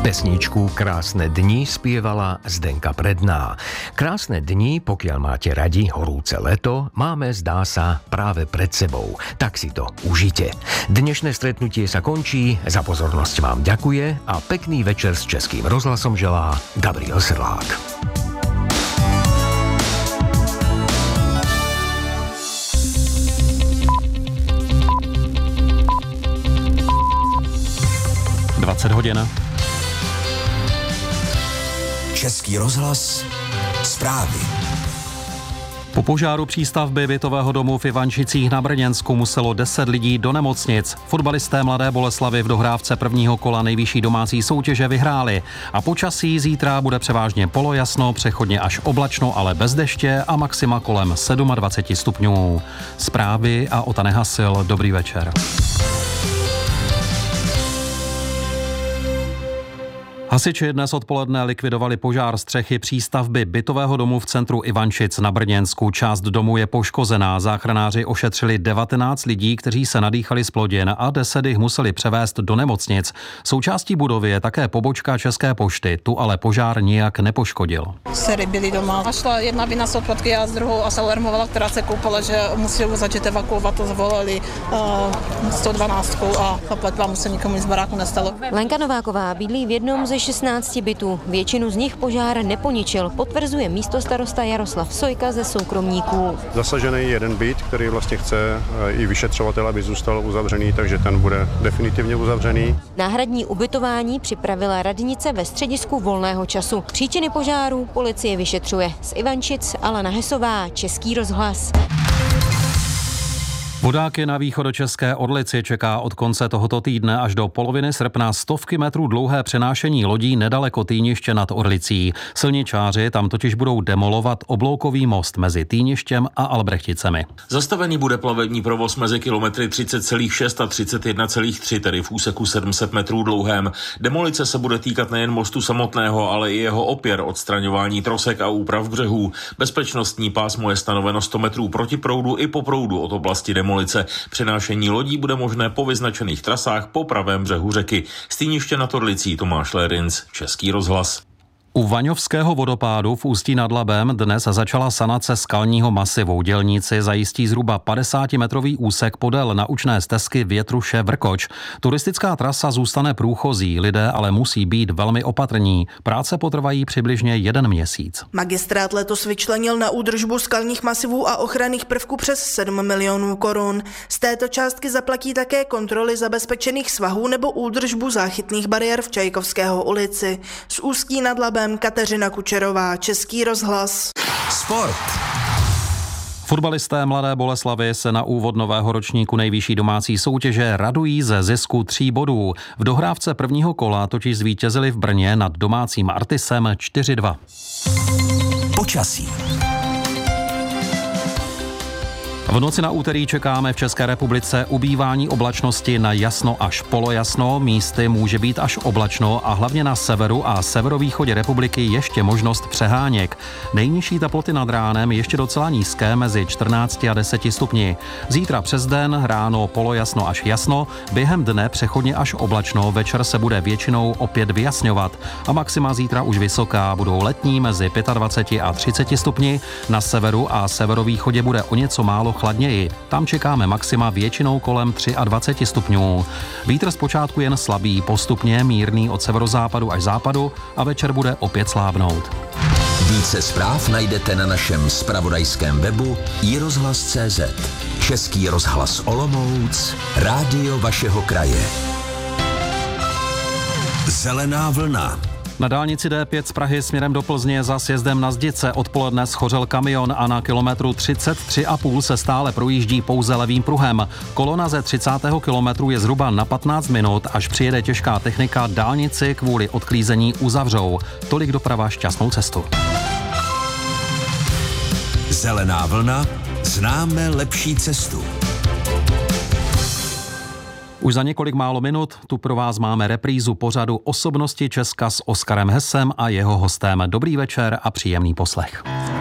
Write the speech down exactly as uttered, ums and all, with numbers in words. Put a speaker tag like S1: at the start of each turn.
S1: Pesničku Krásne dni spievala Zdenka Predná. Krásne dni, pokiaľ máte radi horúce leto, máme, zdá sa, práve pred sebou. Tak si to užite. Dnešné stretnutie sa končí, za pozornosť vám ďakuje a pekný večer s Českým rozhlasom želá Gabriel Sedlák.
S2: dvacet hodin.
S3: Český rozhlas, zprávy.
S2: Po požáru přístavby bytového domu v Ivančicích na Brněnsku muselo deset lidí do nemocnic. Fotbalisté Mladé Boleslavi v dohrávce prvního kola nejvyšší domácí soutěže vyhráli. A počasí zítra bude převážně polojasno, přechodně až oblačno, ale bez deště a maxima kolem dvacet sedm stupňů. Zprávy a Ota Nehasil, dobrý večer. Hasiči dnes odpoledne likvidovali požár střechy přístavby bytového domu v centru Ivančic na Brněnsku. Část domu je poškozená. Záchranáři ošetřili devatenáct lidí, kteří se nadýchali z plodin a deset jich museli převést do nemocnic. Součástí budovy je také pobočka České pošty. Tu ale požár nijak nepoškodil.
S4: Dcery byly doma. A šla jedna vina z odpadky a z druhou a se alarmovala, která se koupala, že musí začít evakuovat, to zvolali uh, sto dvanáct a zapletla se nikomu z baráku nestalo.
S5: Lenka Nováková bydlí v jednom ze šestnácti bytů. Většinu z nich požár neponičil, potvrzuje místostarosta Jaroslav Sojka ze soukromníků.
S6: Zasažený jeden byt, který vlastně chce i vyšetřovatel, aby zůstal uzavřený, takže ten bude definitivně uzavřený.
S5: Náhradní ubytování připravila radnice ve středisku volného času. Příčiny požáru policie vyšetřuje. Z Ivančic Alena Hesová, Český rozhlas.
S2: Vodáky na východočeské Orlici čeká od konce tohoto týdne až do poloviny srpna stovky metrů dlouhé přenášení lodí nedaleko Týniště nad Orlicí. Silničáři tam totiž budou demolovat obloukový most mezi Týništěm a Albrechticemi.
S7: Zastavený bude plavební provoz mezi kilometry třicet celá šest a třicet jedna celá tři, tedy v úseku sedm set metrů dlouhém. Demolice se bude týkat nejen mostu samotného, ale i jeho opěr, odstraňování trosek a úprav břehů. Bezpečnostní pásmo je stanoveno sto metrů proti proudu i po proudu od oblasti demolice. Přenášení lodí bude možné po vyznačených trasách po pravém břehu řeky. Z Týniště nad Orlicí Tomáš Lérinc, Český rozhlas.
S2: U Vaňovského vodopádu v Ústí nad Labem dnes začala sanace skalního masivu. Dělníci zajistí zhruba padesátimetrový úsek podél naučné stezky Větruše Vrkoč. Turistická trasa zůstane průchozí, lidé ale musí být velmi opatrní. Práce potrvají přibližně jeden měsíc.
S8: Magistrát letos vyčlenil na údržbu skalních masivů a ochranných prvků přes sedm milionů korun. Z této částky zaplatí také kontroly zabezpečených svahů nebo údržbu záchytných bariér v Čajkovského ulici. Z Ústí nad Labem Kateřina Kučerová, Český rozhlas.
S3: Sport.
S2: Fotbalisté Mladé Boleslavi se na úvod nového ročníku nejvyšší domácí soutěže radují ze zisku tří bodů. V dohrávce prvního kola totiž zvítězili v Brně nad domácím Artisem čtyři dva.
S3: Počasí.
S2: V noci na úterý čekáme v České republice ubývání oblačnosti na jasno až polojasno, místy může být až oblačno a hlavně na severu a severovýchodě republiky ještě možnost přeháněk. Nejnižší teploty nad ránem ještě docela nízké mezi čtrnácti a deseti stupni. Zítra přes den ráno polojasno až jasno, během dne přechodně až oblačno, večer se bude většinou opět vyjasňovat a maxima zítra už vysoká, budou letní mezi dvaceti pěti a třiceti stupni, na severu a severovýchodě bude o něco málo chladněji. Tam čekáme maxima většinou kolem dvaceti třech stupňů. Vítr zpočátku jen slabý, postupně mírný od severozápadu až západu a večer bude opět slábnout.
S3: Více zpráv najdete na našem zpravodajském webu i rozhlas tečka cé zet. Český rozhlas Olomouc, rádio vašeho kraje. Zelená vlna.
S2: Na dálnici D pět z Prahy směrem do Plzně za sjezdem na Zdice odpoledne schořel kamion a na kilometru třicet tři a půl se stále projíždí pouze levým pruhem. Kolona ze třicátého kilometru je zhruba na patnáct minut, až přijede těžká technika, dálnici kvůli odklízení uzavřou. Tolik doprava, šťastnou cestu.
S3: Zelená vlna, známe lepší cestu.
S2: Už za několik málo minut tu pro vás máme reprízu pořadu Osobnosti Česka s Oskarem Hesem a jeho hostem. Dobrý večer a příjemný poslech.